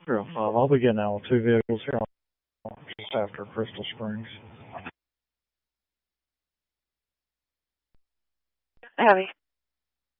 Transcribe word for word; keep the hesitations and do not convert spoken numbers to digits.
zero five. I'll be getting out with two vehicles here just after Crystal Springs. Heavy.